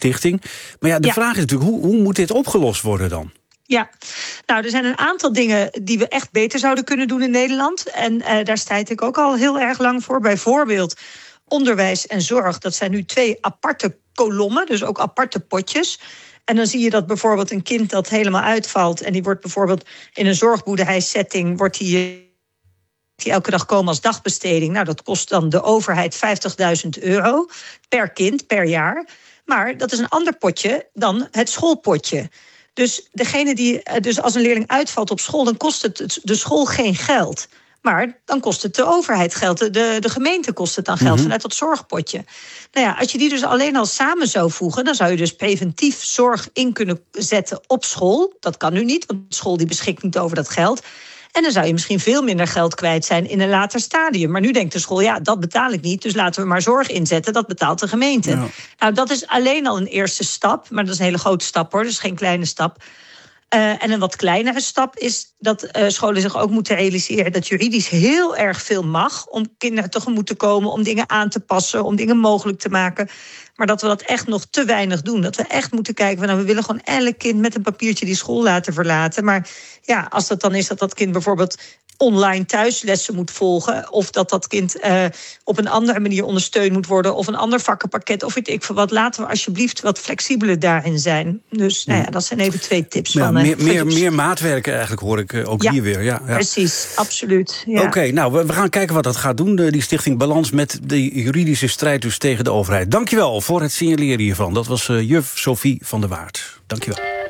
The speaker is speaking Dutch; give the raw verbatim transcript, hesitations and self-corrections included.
stichting. Maar ja, de ja. vraag is natuurlijk, hoe, hoe moet dit opgelost worden dan? Ja, nou, er zijn een aantal dingen die we echt beter zouden kunnen doen in Nederland. En uh, daar strijd ik ook al heel erg lang voor. Bijvoorbeeld onderwijs en zorg. Dat zijn nu twee aparte kolommen, dus ook aparte potjes. En dan zie je dat bijvoorbeeld een kind dat helemaal uitvalt en die wordt bijvoorbeeld in een zorgboerderijsetting, wordt die, die elke dag komen als dagbesteding. Nou, dat kost dan de overheid vijftigduizend euro per kind, per jaar. Maar dat is een ander potje dan het schoolpotje. Dus degene die, dus als een leerling uitvalt op school, dan kost het de school geen geld. Maar dan kost het de overheid geld. De, de gemeente kost het dan geld mm-hmm. vanuit dat zorgpotje. Nou ja, als je die dus alleen al samen zou voegen, dan zou je dus preventief zorg in kunnen zetten op school. Dat kan nu niet, want de school die beschikt niet over dat geld. En dan zou je misschien veel minder geld kwijt zijn in een later stadium. Maar nu denkt de school, ja, dat betaal ik niet, dus laten we maar zorg inzetten. Dat betaalt de gemeente. Ja. Nou, dat is alleen al een eerste stap. Maar dat is een hele grote stap, hoor. Dat is geen kleine stap. Uh, en een wat kleinere stap is dat uh, scholen zich ook moeten realiseren dat juridisch heel erg veel mag om kinderen tegemoet te komen, om dingen aan te passen, om dingen mogelijk te maken. Maar dat we dat echt nog te weinig doen. Dat we echt moeten kijken van, nou, we willen gewoon elk kind met een papiertje die school laten verlaten. Maar ja, als dat dan is dat dat kind bijvoorbeeld online thuislessen moet volgen, of dat dat kind uh, op een andere manier ondersteund moet worden, of een ander vakkenpakket, of weet ik veel wat. Laten we alsjeblieft wat flexibeler daarin zijn. Dus nou ja, dat zijn even twee tips. Ja, van meer, meer, meer maatwerken eigenlijk, hoor ik ook ja, hier weer. Ja, ja. Precies, absoluut. Ja. Oké, okay, nou, we, we gaan kijken wat dat gaat doen, de, die Stichting Balans, met de juridische strijd dus tegen de overheid. Dankjewel voor het signaleren hiervan. Dat was uh, juf Sophie van der Waard. Dankjewel.